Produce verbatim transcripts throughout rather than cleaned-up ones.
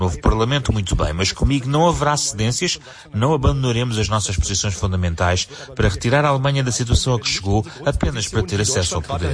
Novo Parlamento, muito bem, mas comigo não haverá cedências, não abandonaremos as nossas posições fundamentais para retirar a Alemanha da situação a que chegou apenas para ter acesso ao poder.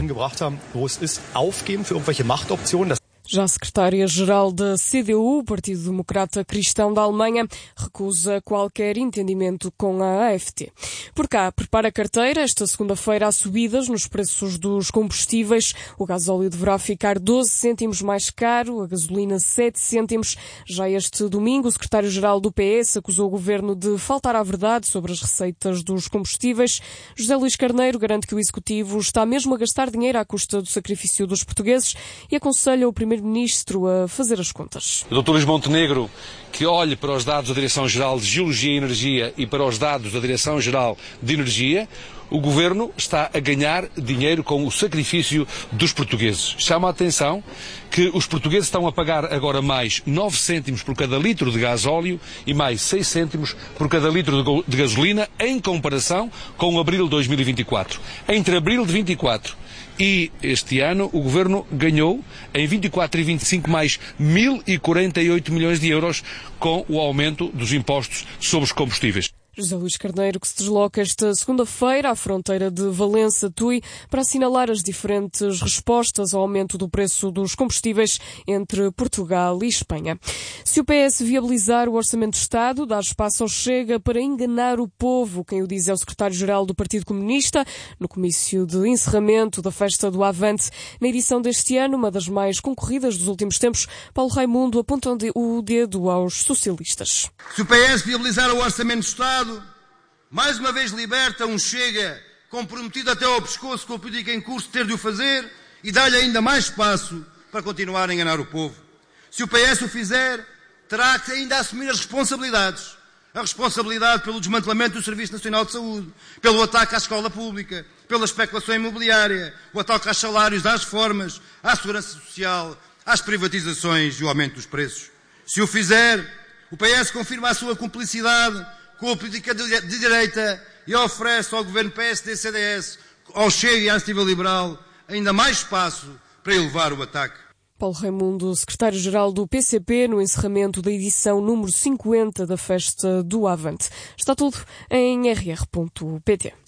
Já a secretária-geral da C D U, Partido Democrata Cristão da Alemanha, recusa qualquer entendimento com a A F T. Por cá, prepara a carteira. Esta segunda-feira há subidas nos preços dos combustíveis. O gasóleo deverá ficar doze cêntimos mais caro, a gasolina sete cêntimos. Já este domingo, o secretário-geral do P S acusou o governo de faltar à verdade sobre as receitas dos combustíveis. José Luís Carneiro garante que o executivo está mesmo a gastar dinheiro à custa do sacrifício dos portugueses e aconselha o primeiro Primeiro-Ministro a fazer as contas. O doutor Luís Montenegro, que olhe para os dados da Direção-Geral de Geologia e Energia e para os dados da Direção-Geral de Energia, o Governo está a ganhar dinheiro com o sacrifício dos portugueses. Chama a atenção que os portugueses estão a pagar agora mais nove cêntimos por cada litro de gasóleo e mais seis cêntimos por cada litro de gasolina em comparação com abril de dois mil e vinte e quatro. Entre abril de vinte e quatro e este ano, o Governo ganhou, em vinte e quatro e vinte e cinco, mais mil e quarenta e oito milhões de euros com o aumento dos impostos sobre os combustíveis. José Luís Carneiro, que se desloca esta segunda-feira à fronteira de Valença-Tui para assinalar as diferentes respostas ao aumento do preço dos combustíveis entre Portugal e Espanha. Se o P S viabilizar o Orçamento de Estado, dá espaço ao Chega para enganar o povo. Quem o diz é o secretário-geral do Partido Comunista, no comício de encerramento da festa do Avante. Na edição deste ano, uma das mais concorridas dos últimos tempos, Paulo Raimundo aponta o dedo aos socialistas. Se o P S viabilizar o Orçamento de Estado, mais uma vez liberta um Chega comprometido até ao pescoço com a política em curso ter de o fazer e dá-lhe ainda mais espaço para continuar a enganar o povo. Se o P S o fizer, terá que ainda assumir as responsabilidades. A responsabilidade pelo desmantelamento do Serviço Nacional de Saúde, pelo ataque à escola pública, pela especulação imobiliária, o ataque aos salários, às reformas, à segurança social, às privatizações e o aumento dos preços. Se o fizer, o P S confirma a sua cumplicidade com a política de direita e oferece ao governo P S D C D S, ao Chega e à Iniciativa Liberal, ainda mais espaço para elevar o ataque. Paulo Raimundo, secretário-geral do P C P, no encerramento da edição número cinquenta da Festa do Avante. Está tudo em r r ponto p t.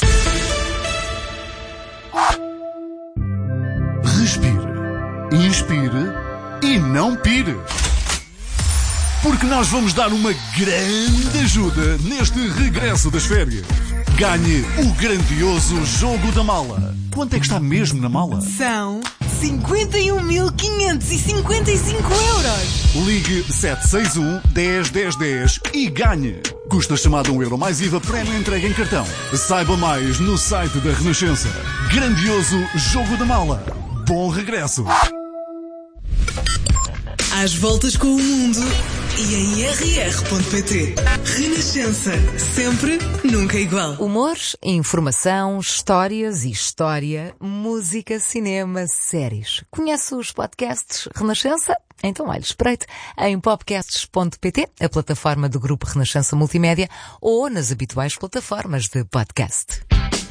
Respire, inspire e não pire. Porque nós vamos dar uma grande ajuda neste regresso das férias. Ganhe o grandioso Jogo da Mala. Quanto é que está mesmo na mala? São cinquenta e um mil quinhentos e cinquenta e cinco euros. Ligue sete seis um, dez, dez, dez e ganhe. Custa chamada um euro mais I V A, prémio entrega em cartão. Saiba mais no site da Renascença. Grandioso Jogo da Mala. Bom regresso. Às voltas com o mundo e em r r ponto p t. Renascença. Sempre, nunca igual. Humor, informação, histórias e história, música, cinema, séries. Conhece os podcasts Renascença? Então, olha, espreite em popcasts ponto p t, a plataforma do Grupo Renascença Multimédia, ou nas habituais plataformas de podcast.